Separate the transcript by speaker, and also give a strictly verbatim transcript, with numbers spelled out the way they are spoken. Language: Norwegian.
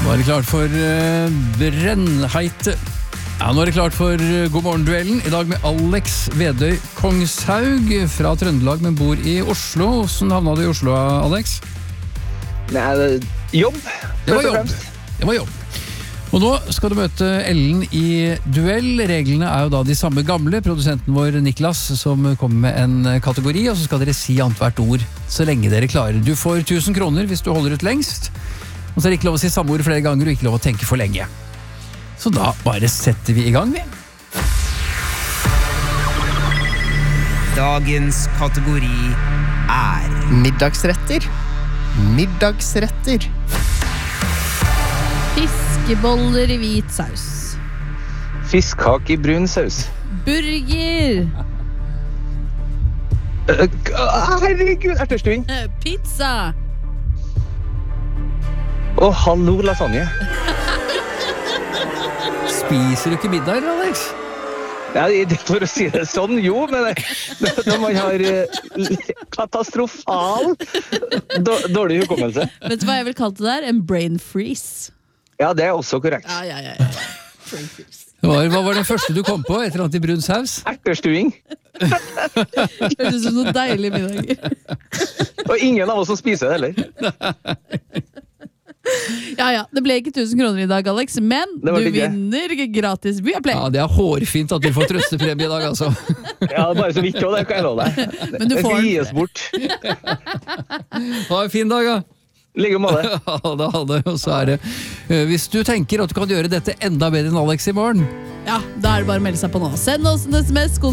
Speaker 1: Nå er det klart for uh, brennheite. Ja, nå er det klart for uh, God morgen-duellen. I dag med Alex Vedøy Kongshaug fra Trøndelag, men bor i Oslo. Hvordan havna du i Oslo, Alex?
Speaker 2: Nei, det jobb.
Speaker 1: Det var jobb. Det var jobb. Og nå skal du møte Ellen i duell. Reglene er jo da de samme gamle. Produsenten vår Niklas som kommer med en kategori, og så skal dere si annethvert ord så lenge dere klarer. Du får tusen kroner hvis du holder ut lengst. Og så er det ikke lov å si samme ord flere ganger, og ikke lov å tenke for lenge. Så da bare setter vi i gang, vi.
Speaker 3: Dagens kategori er
Speaker 4: Middagsretter. Middagsretter.
Speaker 5: Fiskeboller i hvit saus.
Speaker 2: Fiskhake i brun saus.
Speaker 5: Burger.
Speaker 2: Uh, herregud, ertestuing.
Speaker 5: Eh, Pizza.
Speaker 2: Å, hallo, lasagne.
Speaker 1: Spiser du ikke middag, Alex?
Speaker 2: Ja, det- for å si det sånn, jo, men det- når man har uh, katastrofal då- dårlig hukommelse.
Speaker 5: Vet du hva jeg vil kalle det der? En brain freeze.
Speaker 2: Ja, det er også korrekt.
Speaker 5: Ja, ja, ja, ja. Brain freeze.
Speaker 1: Hva var, hva var det første du kom på? Et eller annet i brun saus?
Speaker 2: Ertestuing.
Speaker 5: Høres ut som noe deilig middager.
Speaker 2: Og ingen av oss som spiser det heller.
Speaker 5: Ja, ja, det ble ikke tusen kroner i dag, Alex, men
Speaker 2: Det
Speaker 5: du
Speaker 2: var det ikke.
Speaker 5: vinner gratis Viaplay.
Speaker 1: Ja, det er hårfint at du får trøstepremie i dag, altså.
Speaker 2: Ja, bare så vidt også, det kan jeg love deg.
Speaker 5: Men du
Speaker 2: Det
Speaker 5: får
Speaker 2: skal
Speaker 5: den.
Speaker 2: gis bort.
Speaker 1: Ha en fin dag, da.
Speaker 2: Ligge med det.
Speaker 1: Ha det, ha det. Og så er det eh, hvis du tenker at du kan gjøre dette enda bedre enn Alex i morgen.
Speaker 5: Ja, da er det bare å melde seg på nå. Send oss en sms.